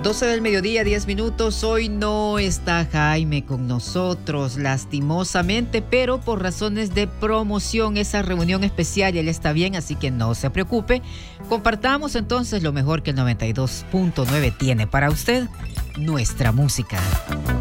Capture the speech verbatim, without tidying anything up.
doce del mediodía, diez minutos. Hoy no está Jaime con nosotros, lastimosamente, pero por razones de promoción, esa reunión especial, él está bien, así que no se preocupe. Compartamos entonces lo mejor que el noventa y dos punto nueve tiene para usted, nuestra música.